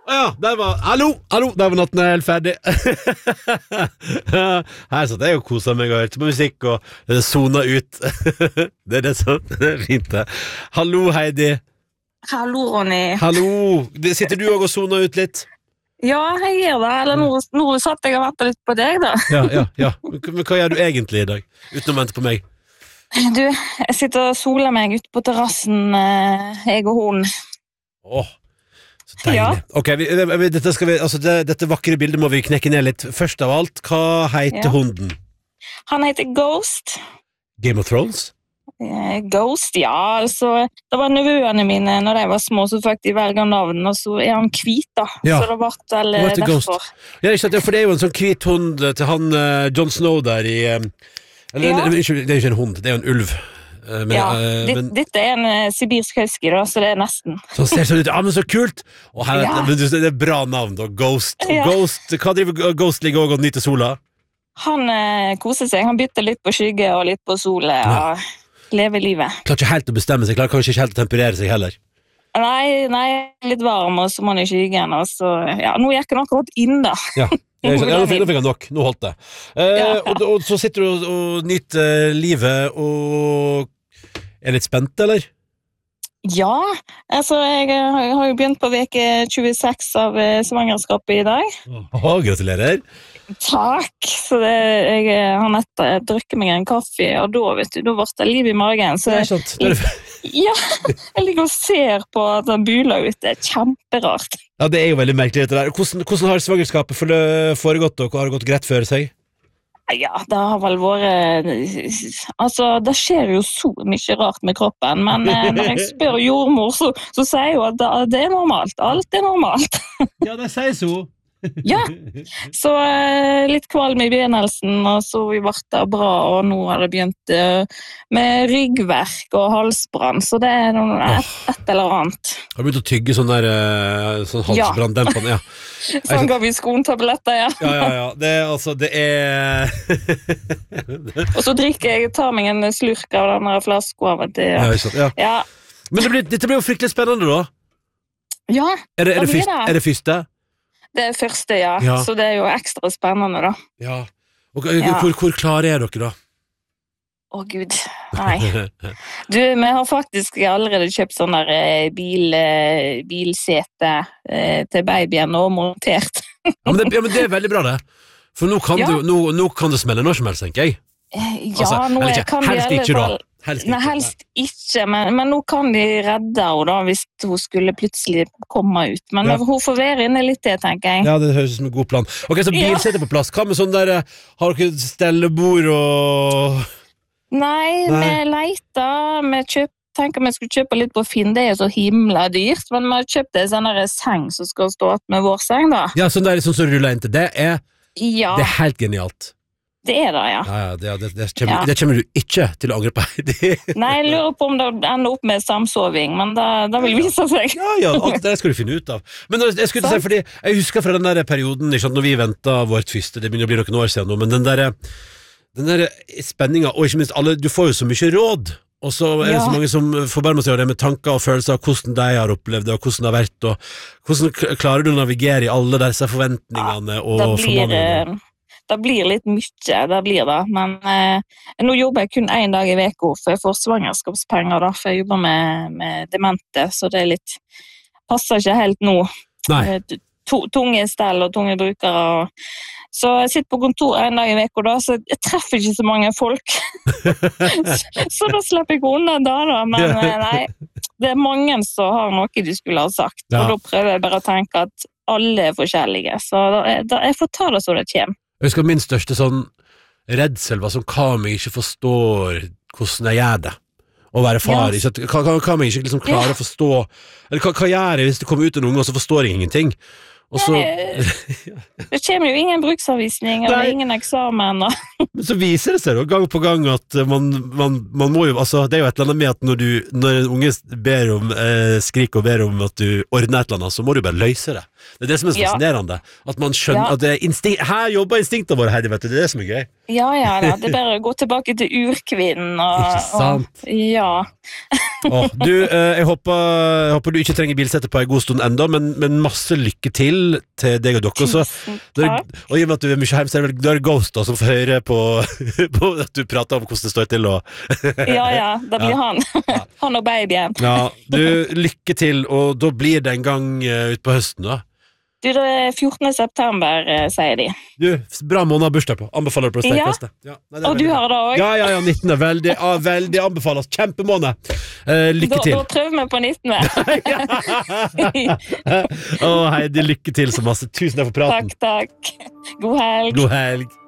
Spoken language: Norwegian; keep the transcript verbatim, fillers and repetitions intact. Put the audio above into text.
Å ja, der var, hallo, hallo, der var natten helt ferdig. Her satt jeg og koset meg og hørte på musikk og zona ut. Det er det som, det er fint det. Hallo Heidi. Hallo Ronny. Hallo, Det- sitter du også og zoner ut litt? Ja, jeg gjør det. Eller nå, nå satt jeg og ventet litt på deg da. Ja, ja, ja. Men men hva gjør du egentlig i dag, uten å vente på meg? Du, jeg sitter og soler meg ute på terrassen, eh, jeg og hun. Åh, så deilig. Ja. Ok, vi, vi, dette, skal vi, altså det, dette vakre bildet må vi knekke ned litt. Først av alt, hva heter Ja. hunden? Han heter Ghost. Game of Thrones? Eh, Ghost, ja, altså, det var nevøene mine når de var små, så fikk de velge navn, og så er han hvit da. Ja. Så det ble vel Det ble til derfor. Ghost. Ja, ikke sant, ja, for det er jo en sånn hvit hund til han uh, Jon Snow der i um, eller, Ja. eller, unnskyld, det er jo ikke en hund, det er jo en ulv. Uh, men, Ja, uh, ditt, men dette er en eh, sibirsk husky da, så det er nesten. så ser sånn ut, ja, men så kult. Og her, Ja. men du, det er bra navn da, Ghost. Og Ja. Ghost, hva driver Ghost ligger også og nyter sola? Han eh, koser seg, han bytter litt på skygge og litt på solet, og lever livet. Klarer ikke helt å bestemme seg, klarer kanskje ikke helt å temperere seg heller. Nei, nei, litt varm, og så må han i skyggen, og så, ja, nå gikk han akkurat inn da. Ja, ja, ikke sant? Ja, nå fikk nå fikk jeg nok, nå holdt det. Uh, Ja. og, og så sitter du og, og nyter uh, livet, og er litt spent, eller? Ja, altså, jeg, eh, har- jeg har jo begynt på veke tjueseks av eh, svangerskapet i dag. Åh, gratulerer. Takk! Så det, jeg eh, har nettopp drukket meg en kaffe, og da, vet du, da ble det liv i magen. Så Det er sant. Det er, ja, jeg ligger og ser på at det buler ut, det er kjemperart. ja, det er jo veldig merkelig dette der. Hvordan, hvordan har svangerskapet forlø- foregått, og har det gått greit før seg? Ja, det har vel vært Altså, det skjer jo så mye rart med kroppen, men eh, når jeg spør jordmor, så, så sier hun at det, det er normalt. Alt er normalt. Ja, det sier så. Ja, så eh, litt kvalm i begynnelsen, og så ble det bra, og nå har det begynt eh, med ryggverk og halsbrann, så det er noe, et, et eller annet. Har du begynt å tygge sånn der eh, sånn halsbranndempende? Ja. Sånn ga vi skontabletter, ja. Ja, ja, ja. Det er altså, det er Og så drikker jeg, tar meg en slurk av denne flaska av og til. ja, Ja. ikke sant, ja. Ja, Men det blir, dette blir jo fryktelig spennende, da. ja, Er det, er det, Det blir første, det. er det første? det er første, ja. Ja. Så det er jo ekstra spennende, da. Ja. Og, og, Ja. hvor, hvor klare er dere, da? Å, Gud. Nei. Du, vi har faktisk allerede kjøpt sånn der eh, bil, eh, bilsete eh, til babyen og montert. Ja, men det, ja, men det er veldig bra, det. For nå kan, Ja. du, nå, nå kan det smelle når som helst, tenker jeg. Eh, Ja, Altså, nå eller er- ikke, kan de i helst alle ikke, da. fall- Helst Nei, ikke. helst ikke, men, men nå kan de redde henne da, hvis hun skulle plutselig komme ut. Men Ja. hun får være inne litt til, tenker jeg. Ja, det høres ut som en god plan. Ok, så Ja. bilsete på plass. Hva med sånn der eh, har dere stellebord og Nei, Nei. vi leter, vi kjøp, tenker vi skulle kjøpe litt på Finn, det er jo så himla dyrt, men vi har kjøpt en sånn der seng som skal stå att med vår seng da. Ja, sånn der sånn som ruller inn til. Det er, Ja, det er helt genialt. det er det, ja. Ja, ja, det, det, det, kommer, Ja. det kommer du ikke til å angre på. Det- Nei, jeg lurer på om det ender opp med samsoving, men det, det vil vise seg. Ja, ja, alt det skal du finne ut av. Men når- jeg skulle til å si, fordi jeg husker fra den der perioden, ikke sant, når vi ventet vårt første, det begynner å bli noen år siden nå, men den der, den der spenningen, og ikke minst alle, du får jo så mye råd, og så er det Ja. så mange som forbarmer seg av det med tanker og følelser av hvordan de har opplevd det, og hvordan det har vært, og hvordan k- klarer du å navigere i alle disse forventningene og Det blir, formaningene. eh, det blir litt mye, det blir det, men eh, nå jobber jeg kun en dag i veka, for jeg får svangerskapspenger da, for jeg jobber med, med demente, så det er litt, passer ikke helt nå. Nei, Eh, to, tunge stell og tunge brukere. Og, så jeg sitter på kontor en dag i veka da, så jeg treffer ikke så mange folk. så, så da slipper jeg unna da, da. Men eh, nei, det er mange som har noe de skulle ha sagt. Ja. Og da prøver jeg bare å tenke at alle er forskjellige. Så da, da, jeg får ta det så det kommer. jeg husker min største sånn redsel var som hva om jeg ikke forstår hvordan jeg gjør det. Å være far, Ja. ikke, at- hva, hva, hva om jeg ikke liksom klarer å forstå, eller hva, hva gjør jeg hvis det kommer ut en unge, og så forstår jeg ingenting? Og så, Nei, det kommer jo ingen bruksanvisning eller Nei. ingen eksamen. Og, men så viser det seg da, gang på gang at man, man, man må jo, altså det er jo et eller annet med at når, du, når en unge ber om, eh, skriker og ber om at du ordner et eller annet, så må du bare løse det. Det er det som er så Ja. fascinerende. At man skjønner Ja. at det er instinkt, her jobber instinktene våre, Heidi, vet du. Det er det som er gøy. Ja, ja, da. Det er bare å gå tilbake til urkvinnen. Og, Ikke sant? Og, ja. Åh, du, eh, jeg, håper, jeg håper du ikke trenger bilsette på en god stund enda, men, men masse lykke til til deg og dere også. Tusen Da er- takk. Og i og med at du er mye hjemme, så er det vel- da er det Ghost da, som får høre på, på at du prater om hvordan det står til. Og, Ja, ja, det blir Ja. han. Han og babyen. ja, du, lykke til, og da blir det en gang uh, ut på høsten da. Du, det er fjortende september, eh, sier de. Du, bra måned å ha bursdag på. Anbefaler du på Ja. sterkeste. Ja, nei, det er Og du veldig bra. har det også? Ja, ja, ja, nittende. Veldig, ja, veldig anbefales. Kjempemåned. Eh, lykke Da, til. da prøver vi på nittende. Å, Heidi, lykke til så masse. Tusen takk for praten. Takk, takk. God helg. God helg.